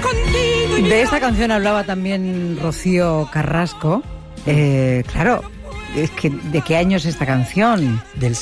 De esta canción hablaba también Rocío Carrasco. Claro, es que ¿de qué año es esta canción? Del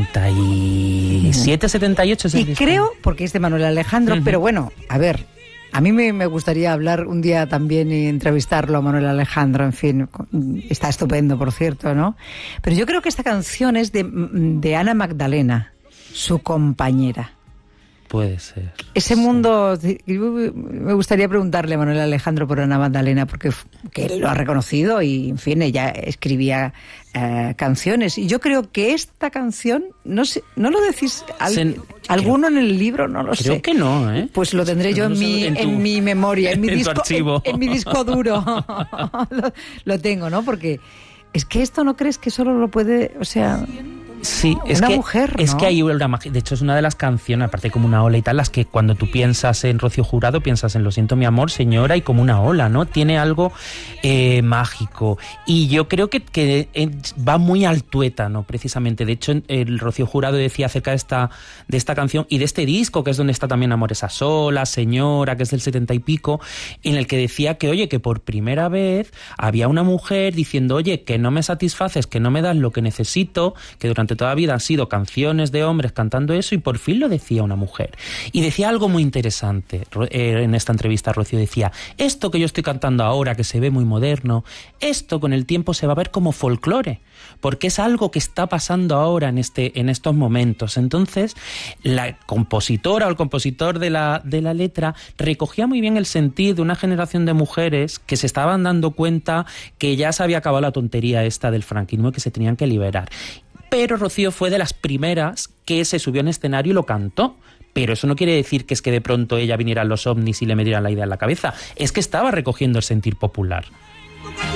77, 78 es el Y disco. creo, porque es de Manuel Alejandro, pero bueno, a ver, a mí me gustaría hablar un día también y entrevistarlo a Manuel Alejandro, en fin, está estupendo, por cierto, ¿no? Pero yo creo que esta canción es de Ana Magdalena, su compañera. Puede ser. Ese mundo, me gustaría preguntarle a Manuel Alejandro por Ana Magdalena, porque que él lo ha reconocido y, en fin, ella escribía canciones. Y yo creo que esta canción, no sé, ¿no lo decís alguno en el libro? No lo sé. Creo que no, ¿eh? Pues lo tendré yo en mi memoria, en mi disco, tu archivo. En mi disco duro. lo tengo, ¿no? Porque es que esto no crees que solo lo puede, o sea... Sí, es una que, mujer, ¿no? Es que hay una magia. De hecho, es una de las canciones, aparte como una ola y tal, las que cuando tú piensas en Rocío Jurado, piensas en Lo siento mi amor, señora, y como una ola, ¿no? Tiene algo mágico. Y yo creo que va muy altueta, ¿no? Precisamente. De hecho, el Rocío Jurado decía acerca de esta canción y de este disco, que es donde está también Amores a solas, señora, que es del 70 y pico, en el que decía que, oye, que por primera vez había una mujer diciendo, oye, que no me satisfaces, que no me das lo que necesito, que durante toda la vida han sido canciones de hombres cantando eso, y por fin lo decía una mujer. Y decía algo muy interesante en esta entrevista. Rocío decía, esto que yo estoy cantando ahora, que se ve muy moderno, esto con el tiempo se va a ver como folclore, porque es algo que está pasando ahora en estos momentos. Entonces, la compositora o el compositor de la letra recogía muy bien el sentir de una generación de mujeres que se estaban dando cuenta que ya se había acabado la tontería esta del franquismo y que se tenían que liberar. Pero Rocío fue de las primeras que se subió en escenario y lo cantó. Pero eso no quiere decir que es que de pronto ella viniera a los ovnis y le metieran la idea en la cabeza. Es que estaba recogiendo el sentir popular.